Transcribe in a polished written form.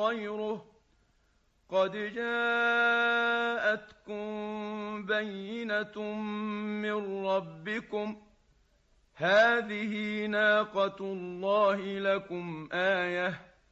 غيره قد جاءتكم بينة من ربكم هذه ناقة الله لكم آية